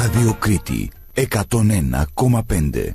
Ράδιο Κρήτη 101,5.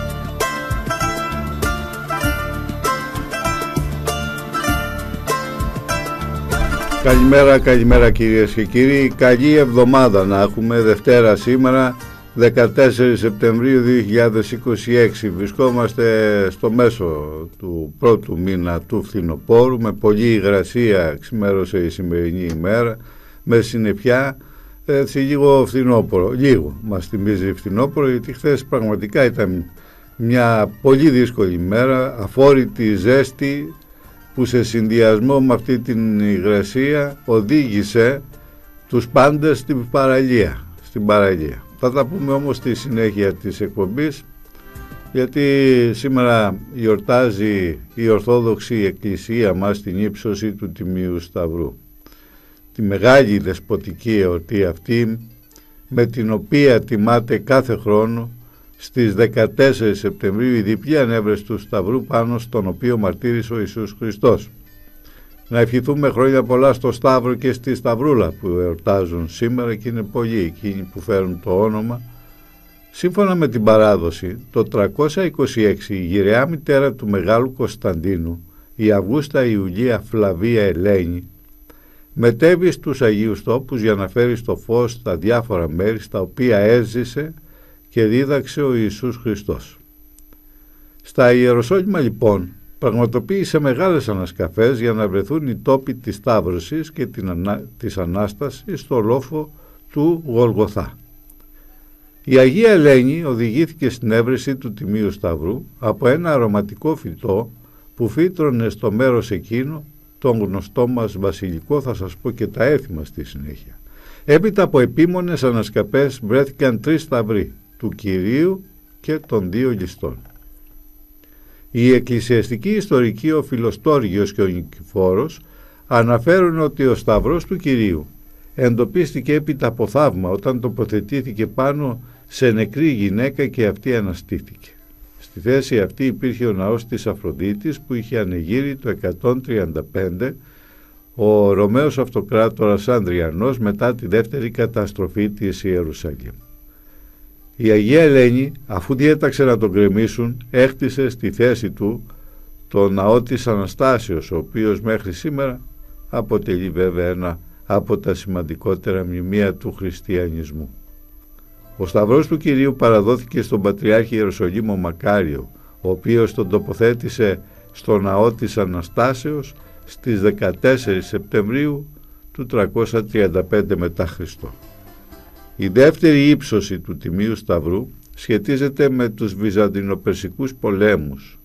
Καλημέρα κυρίες και κύριοι. Καλή εβδομάδα να έχουμε. Δευτέρα σήμερα, 14 Σεπτεμβρίου 2026. Βρισκόμαστε στο μέσο του πρώτου μήνα του φθινοπόρου. Με πολλή υγρασία ξημέρωσε η σημερινή ημέρα, με συννεφιά, έτσι λίγο φθινόπωρο. Λίγο μας θυμίζει φθινόπωρο, γιατί χθες πραγματικά ήταν μια πολύ δύσκολη μέρα, αφόρητη ζέστη, που σε συνδυασμό με αυτή την υγρασία οδήγησε τους πάντες στην παραλία. Θα τα πούμε όμως στη συνέχεια της εκπομπής, γιατί σήμερα γιορτάζει η Ορθόδοξη Εκκλησία μας στην ύψωση του Τιμίου Σταυρού. Τη μεγάλη δεσποτική εορτή αυτή, με την οποία τιμάται κάθε χρόνο στις 14 Σεπτεμβρίου η διπλή ανέβρεση του Σταυρού, πάνω στον οποίο μαρτύρησε ο Ιησούς Χριστός. Να ευχηθούμε χρόνια πολλά στο Σταύρο και στη Σταυρούλα που εορτάζουν σήμερα, και είναι πολλοί εκείνοι που φέρουν το όνομα. Σύμφωνα με την παράδοση, το 326 η γυραιά μητέρα του Μεγάλου Κωνσταντίνου, η Αυγούστα Ιουλία Φλαβία Ελένη, μετέβη στους Αγίους Τόπους για να φέρει στο φως τα διάφορα μέρη στα οποία έζησε και δίδαξε ο Ιησούς Χριστός. Στα Ιεροσόλυμα λοιπόν πραγματοποίησε μεγάλες ανασκαφές για να βρεθούν οι τόποι της Σταύρωσης και της Ανάστασης στο λόφο του Γολγοθά. Η Αγία Ελένη οδηγήθηκε στην έβρεση του Τιμίου Σταυρού από ένα αρωματικό φυτό που φύτρωνε στο μέρος εκείνο, τον γνωστό μας βασιλικό. Θα σας πω και τα έθιμα στη συνέχεια. Έπειτα από επίμονες ανασκαπές βρέθηκαν 3 σταυροί, του Κυρίου και των 2 ληστών. Οι εκκλησιαστικοί ιστορικοί, ο Φιλοστόργιος και ο Νικηφόρος, αναφέρουν ότι ο σταυρός του Κυρίου εντοπίστηκε έπειτα από θαύμα όταν τοποθετήθηκε πάνω σε νεκρή γυναίκα και αυτή αναστήθηκε. Στη θέση αυτή υπήρχε ο ναός της Αφροδίτης που είχε ανεγείρει το 135 ο Ρωμαίος Αυτοκράτορας Ανδριανός μετά τη δεύτερη καταστροφή της Ιερουσαλήμ. Η Αγία Ελένη, αφού διέταξε να τον γκρεμίσουν, έκτισε στη θέση του το ναό της Αναστάσεως, ο οποίος μέχρι σήμερα αποτελεί βέβαια ένα από τα σημαντικότερα μνημεία του χριστιανισμού. Ο Σταυρός του Κυρίου παραδόθηκε στον Πατριάρχη Ιεροσολύμο Μακάριο, ο οποίος τον τοποθέτησε στο ναό της Αναστάσεως στις 14 Σεπτεμβρίου του 335 μετά Χριστό. Η δεύτερη ύψωση του Τιμίου Σταυρού σχετίζεται με τους Βυζαντινοπερσικούς πολέμους